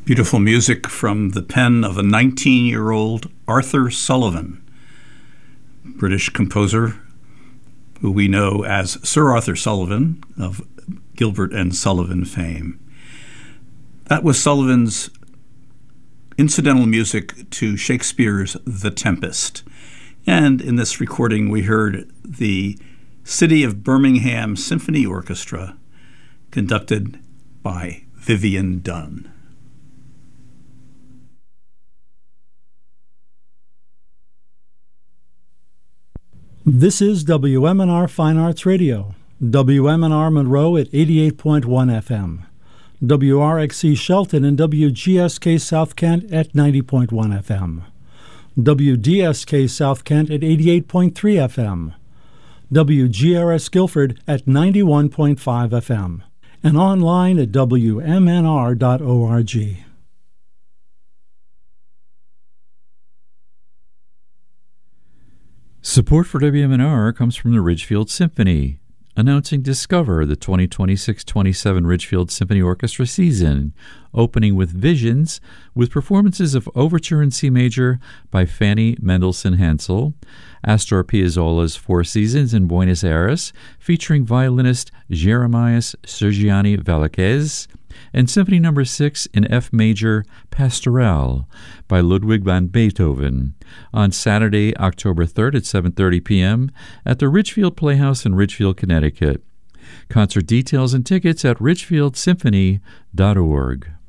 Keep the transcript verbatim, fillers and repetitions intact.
Beautiful music from the pen of a nineteen-year-old Arthur Sullivan, British composer who we know as Sir Arthur Sullivan of Gilbert and Sullivan fame. That was Sullivan's incidental music to Shakespeare's The Tempest. And in this recording, we heard the City of Birmingham Symphony Orchestra, conducted by Vivian Dunn. This is W M N R Fine Arts Radio, W M N R Monroe at eighty-eight point one F M, W R X C Shelton and W G S K South Kent at ninety point one F M, W D S K South Kent at eighty-eight point three F M, W G R S Guilford at ninety-one point five F M, and online at W M N R dot org. Support for W M N R comes from the Ridgefield Symphony, announcing Discover, the twenty twenty-six twenty-seven Ridgefield Symphony Orchestra season, opening with Visions, with performances of Overture in C Major by Fanny Mendelssohn Hansel, Astor Piazzolla's Four Seasons in Buenos Aires, featuring violinist Jeremias Sergiani Velasquez, and Symphony Number six in F Major, Pastoral, by Ludwig van Beethoven, on Saturday, October third at seven thirty p.m. at the Ridgefield Playhouse in Ridgefield, Connecticut. Concert details and tickets at ridgefield symphony dot org.